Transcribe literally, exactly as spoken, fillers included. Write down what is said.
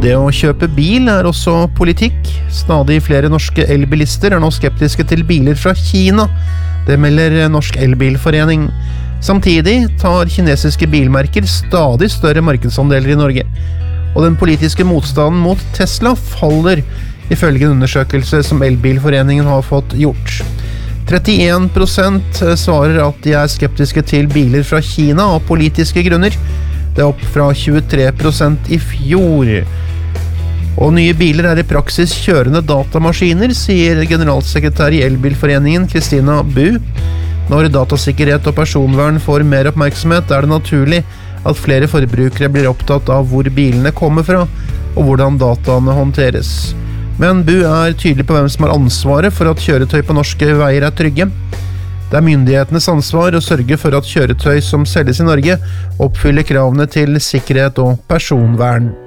Det å kjøpe bil er også politikk. Stadig flere norske elbilister er nå skeptiske til biler fra Kina. Det melder Norsk Elbilforening. Samtidig tar kinesiske bilmerker stadig større markedsandeler i Norge. Og den politiske motstanden mot Tesla faller, ifølge en undersøkelse som Elbilforeningen har fått gjort. trettien prosent svarer at de er skeptiske til biler fra Kina av politiske grunner. Det er opp fra tjuetre prosent i fjor. Og nye biler er i praksis kjørende datamaskiner, sier generalsekretær i Elbilforeningen Kristina Bu. Når datasikkerhet og personvern får mer oppmerksomhet, er det naturlig at flere forbrukere blir opptatt av hvor bilene kommer fra, og hvordan dataene håndteres. Men Bu er tydelig på hvem som har ansvaret for at kjøretøy på norske veier er trygge. Det er myndighetenes ansvar å sørge for at kjøretøy som selges i Norge oppfyller kravene til sikkerhet og personvern.